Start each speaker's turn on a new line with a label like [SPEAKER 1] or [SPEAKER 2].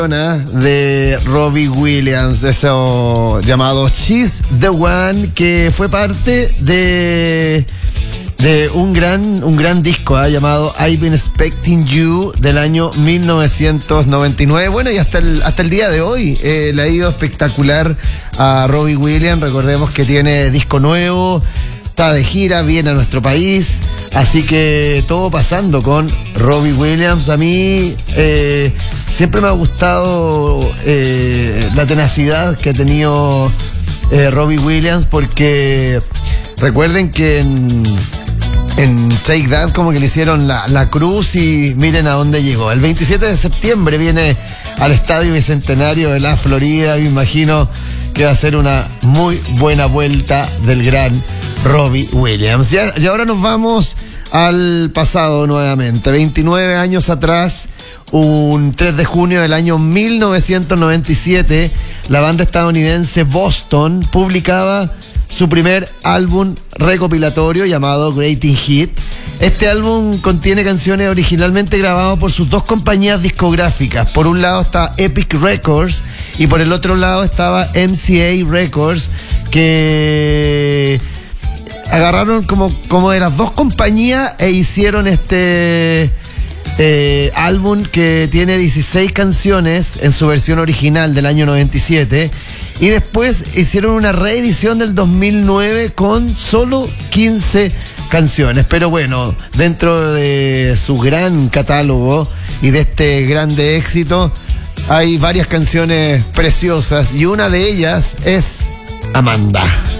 [SPEAKER 1] De Robbie Williams, eso llamado She's the One, que fue parte de un gran disco llamado I've Been Expecting You del año 1999. Bueno, y hasta el día de hoy le ha ido espectacular a Robbie Williams. Recordemos que tiene disco nuevo, está de gira, viene a nuestro país, así que todo pasando con Robbie Williams. A mí siempre me ha gustado la tenacidad que ha tenido Robbie Williams, porque recuerden que en Take That como que le hicieron la cruz y miren a dónde llegó. El 27 de septiembre viene al Estadio Bicentenario de la Florida. Me imagino que va a ser una muy buena vuelta del gran Robbie Williams. Y ahora nos vamos al pasado nuevamente. 29 años atrás, un 3 de junio del año 1997, la banda estadounidense Boston publicaba su primer álbum recopilatorio llamado Greatest Hits. Este álbum contiene canciones originalmente grabadas por sus dos compañías discográficas. Por un lado está Epic Records y por el otro lado estaba MCA Records, que agarraron como de las dos compañías e hicieron este álbum que tiene 16 canciones en su versión original del año 97, y después hicieron una reedición del 2009 con solo 15 canciones. Pero bueno, dentro de su gran catálogo y de este grande éxito hay varias canciones preciosas, y una de ellas es Amanda.